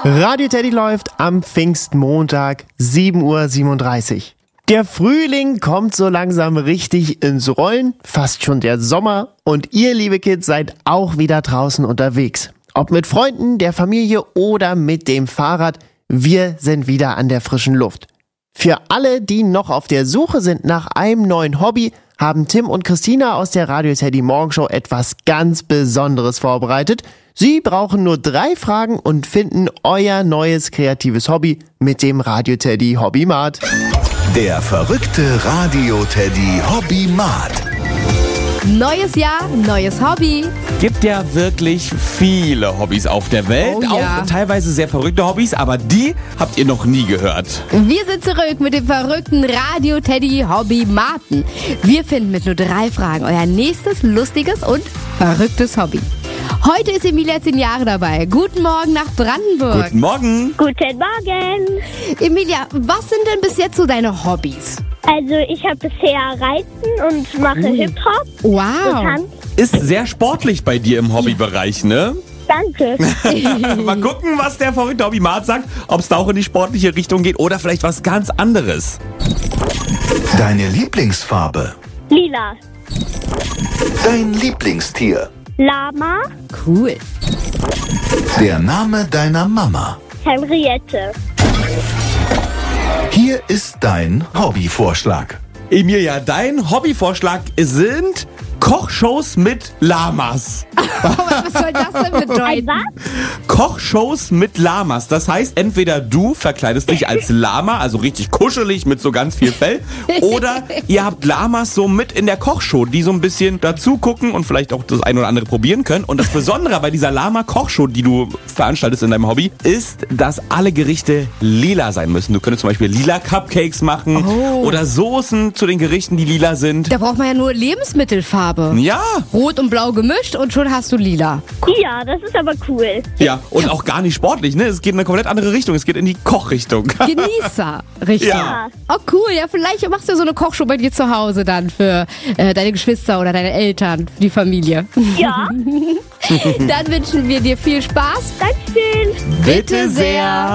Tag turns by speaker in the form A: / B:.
A: Radio Teddy läuft am Pfingstmontag, 7:37 Uhr. Der Frühling kommt so langsam richtig ins Rollen, fast schon der Sommer. Und ihr, liebe Kids, seid auch wieder draußen unterwegs. Ob mit Freunden, der Familie oder mit dem Fahrrad, wir sind wieder an der frischen Luft. Für alle, die noch auf der Suche sind nach einem neuen Hobby, haben Tim und Christina aus der Radio Teddy Morgenshow etwas ganz Besonderes vorbereitet. Sie brauchen nur 3 Fragen und finden euer neues kreatives Hobby mit dem Radio Teddy Hobbymat.
B: Der verrückte Radio Teddy Hobbymat.
C: Neues Jahr, neues Hobby.
D: Gibt ja wirklich viele Hobbys auf der Welt,
C: Oh ja.
D: auch teilweise sehr verrückte Hobbys, aber die habt ihr noch nie gehört.
C: Wir sind zurück mit dem verrückten Radio Teddy Hobbymaten. Wir finden mit nur 3 Fragen euer nächstes lustiges und verrücktes Hobby. Heute ist Emilia 10 Jahre dabei. Guten Morgen nach Brandenburg.
D: Guten Morgen.
E: Guten Morgen.
C: Emilia, was sind denn bis jetzt so deine Hobbys?
E: Also ich habe bisher Reiten und mache Hip-Hop.
C: Wow.
E: Tanz.
D: Ist sehr sportlich bei dir im Hobbybereich, ne?
E: Danke.
D: Mal gucken, was der verrückte Hobbymat sagt, ob es da auch in die sportliche Richtung geht oder vielleicht was ganz anderes.
B: Deine Lieblingsfarbe.
E: Lila.
B: Dein Lieblingstier.
E: Lama.
C: Cool.
B: Der Name deiner Mama.
E: Henriette.
B: Hier ist dein Hobbyvorschlag.
D: Emilia, dein Hobbyvorschlag sind Kochshows mit Lamas.
C: Was soll das denn
E: Ein
C: bedeuten?
E: was?
D: Kochshows mit Lamas. Das heißt, entweder du verkleidest dich als Lama, also richtig kuschelig mit so ganz viel Fell, oder ihr habt Lamas so mit in der Kochshow, die so ein bisschen dazu gucken und vielleicht auch das ein oder andere probieren können. Und das Besondere bei dieser Lama-Kochshow, die du veranstaltest in deinem Hobby, ist, dass alle Gerichte lila sein müssen. Du könntest zum Beispiel lila Cupcakes machen oder Soßen zu den Gerichten, die lila sind.
C: Da braucht man ja nur Lebensmittelfarbe.
D: Ja,
C: Rot und blau gemischt und schon hast du lila.
E: Ja, das ist aber cool.
D: ja, und auch gar nicht sportlich, ne? Es geht in eine komplett andere Richtung. Es geht in die Kochrichtung.
C: Genießer, richtig.
D: Ja.
C: Oh cool, ja vielleicht machst du so eine Kochshow bei dir zu Hause dann für deine Geschwister oder deine Eltern, die Familie.
E: Ja.
C: Dann wünschen wir dir viel Spaß.
E: Dankeschön.
D: Bitte sehr.